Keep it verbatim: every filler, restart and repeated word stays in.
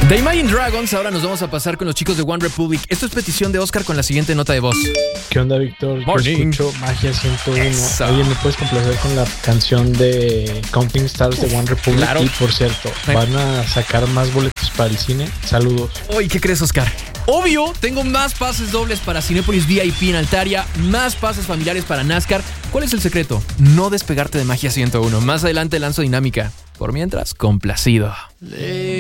The Imagine Dragons, ahora nos vamos a pasar con los chicos de One Republic. Esto es petición de Oscar con la siguiente nota de voz. ¿Qué onda, Víctor? Yo Morning. escucho Magia ciento uno. Eso. Oye, ¿me puedes complacer con la canción de Counting Stars de One Republic? Claro. Y por cierto, ¿van a sacar más boletos para el cine? Saludos. Uy, ¿qué crees, Oscar? Obvio, tengo más pases dobles para Cinépolis V I P en Altaria, más pases familiares para NASCAR. ¿Cuál es el secreto? No despegarte de Magia ciento uno. Más adelante lanzo dinámica. Por mientras, complacido.